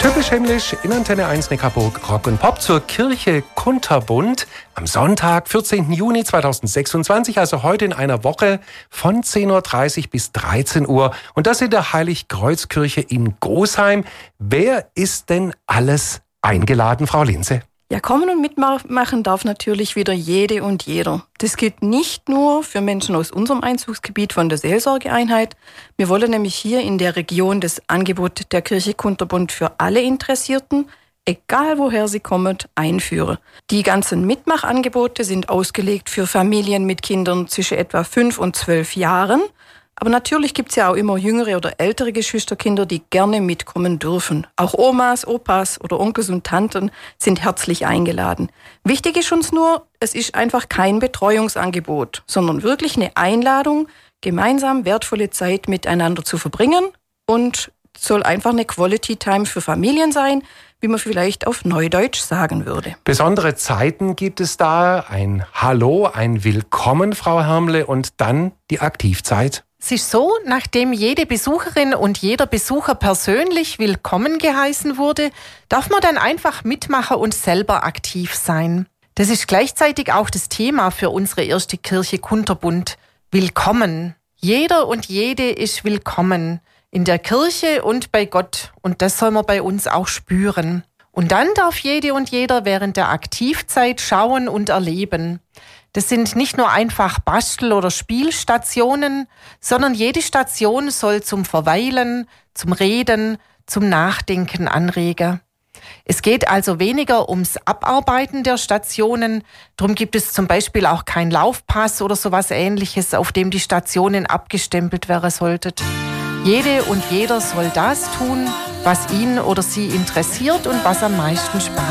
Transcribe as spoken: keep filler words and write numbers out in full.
Typisch himmlisch in Antenne eins Neckarburg Rock und Pop zur Kirche Kunterbund am Sonntag, vierzehnten Juni zweitausendsechsundzwanzig, also heute in einer Woche von zehn Uhr dreißig bis dreizehn Uhr. Und das in der Heiligkreuzkirche in Gosheim. Wer ist denn alles eingeladen, Frau Linse? Ja, kommen und mitmachen darf natürlich wieder jede und jeder. Das gilt nicht nur für Menschen aus unserem Einzugsgebiet von der Seelsorgeeinheit. Wir wollen nämlich hier in der Region das Angebot der Kirche Kunterbund für alle Interessierten, egal woher sie kommen, einführen. Die ganzen Mitmachangebote sind ausgelegt für Familien mit Kindern zwischen etwa fünf und zwölf Jahren. Aber natürlich gibt es ja auch immer jüngere oder ältere Geschwisterkinder, die gerne mitkommen dürfen. Auch Omas, Opas oder Onkels und Tanten sind herzlich eingeladen. Wichtig ist uns nur, es ist einfach kein Betreuungsangebot, sondern wirklich eine Einladung, gemeinsam wertvolle Zeit miteinander zu verbringen, und soll einfach eine Quality Time für Familien sein, wie man vielleicht auf Neudeutsch sagen würde. Besondere Zeiten gibt es da, ein Hallo, ein Willkommen, Frau Hermle, und dann die Aktivzeit. Es ist so, nachdem jede Besucherin und jeder Besucher persönlich willkommen geheißen wurde, darf man dann einfach mitmachen und selber aktiv sein. Das ist gleichzeitig auch das Thema für unsere erste Kirche Kunterbund. Willkommen. Jeder und jede ist willkommen in der Kirche und bei Gott. Und das soll man bei uns auch spüren. Und dann darf jede und jeder während der Aktivzeit schauen und erleben. Das sind nicht nur einfach Bastel- oder Spielstationen, sondern jede Station soll zum Verweilen, zum Reden, zum Nachdenken anregen. Es geht also weniger ums Abarbeiten der Stationen. Darum gibt es zum Beispiel auch keinen Laufpass oder sowas Ähnliches, auf dem die Stationen abgestempelt werden sollten. Jede und jeder soll das tun, was ihn oder sie interessiert und was am meisten Spaß